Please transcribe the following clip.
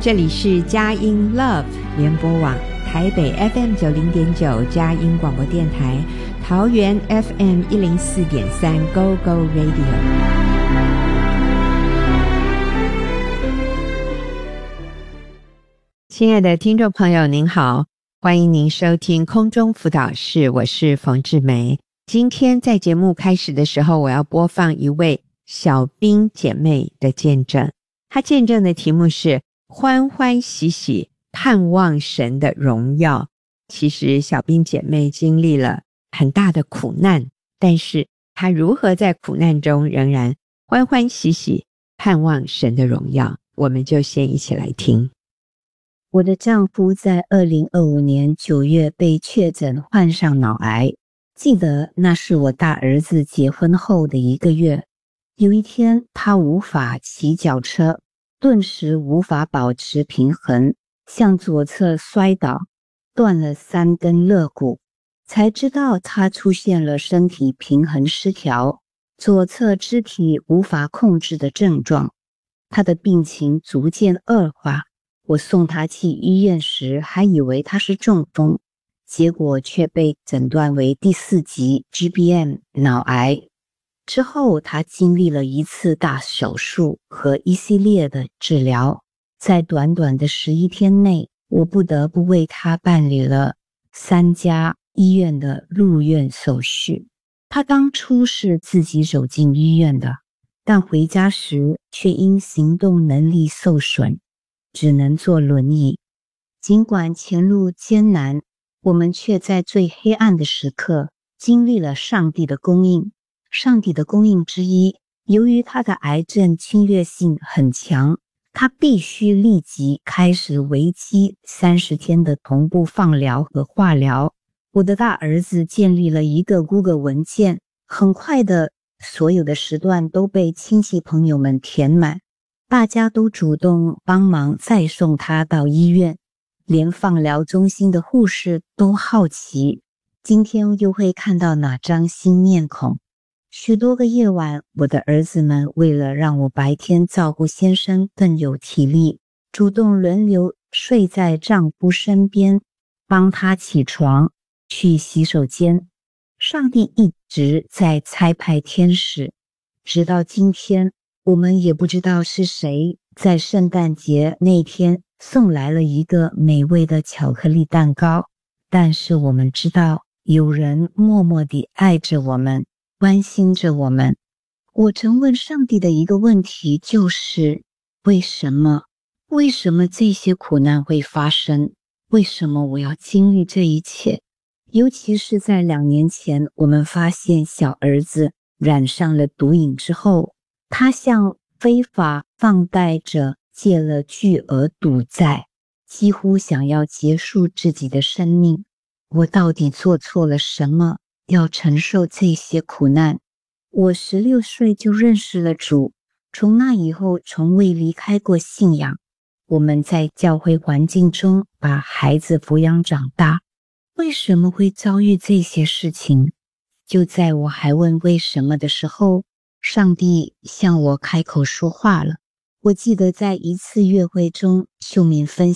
这里是佳音 Love 联播网，台北 FM 90.9佳音广播电台，桃园 FM 104.3 Go Go Radio。亲爱的听众朋友您好，欢迎您收听空中辅导室，我是冯志梅。今天在节目开始的时候，我要播放一位小兵姐妹的见证，她见证的题目是欢欢喜喜盼望神的荣耀。其实小兵姐妹经历了很大的苦难，但是她如何在苦难中仍然欢欢喜喜盼望神的荣耀，我们就先一起来听。 我的丈夫在2025年9月被确诊患上脑癌，记得那是我大儿子结婚后的1个月。有一天他无法骑脚车，顿时无法保持平衡，向左侧摔倒，断了3根肋骨，才知道他出现了身体平衡失调，左侧肢体无法控制的症状。他的病情逐渐恶化，我送他去医院时还以为他是中风，结果却被诊断为第4级 GBM 脑癌。之后他经历了1次大手术和一系列的治疗，在短短的11天内，我不得不为他办理了3家医院的入院手续。他当初是自己走进医院的，但回家时却因行动能力受损，只能坐轮椅。尽管前路艰难，我们却在最黑暗的时刻经历了上帝的供应。上帝的供应之一，由于他的癌症侵略性很强，他必须立即开始为期30天的同步放疗和化疗。我的大儿子建立了一个 Google 文件，很快的，所有的时段都被亲戚朋友们填满，大家都主动帮忙再送他到医院，连放疗中心的护士都好奇，今天又会看到哪张新面孔。许多个夜晚，我的儿子们为了让我白天照顾先生更有体力，主动轮流睡在丈夫身边，帮他起床，去洗手间。上帝一直在差派天使，直到今天，我们也不知道是谁在圣诞节那天送来了一个美味的巧克力蛋糕，但是我们知道有人默默地爱着我们，关心着我们。我曾问上帝的一个问题就是为什么这些苦难会发生？为什么我要经历这一切？尤其是在2年前，我们发现小儿子染上了毒瘾之后，他向非法放贷者借了巨额赌债，几乎想要结束自己的生命。我到底做错了什么，要承受这些苦难？我16岁就认识了主，从那以后从未离开过信仰。我们在教会环境中把孩子抚养长大，为什么会遭遇这些事情？就在我还问为什么的时候，上帝向我开口说话了。我记得在一次约会中，秀敏分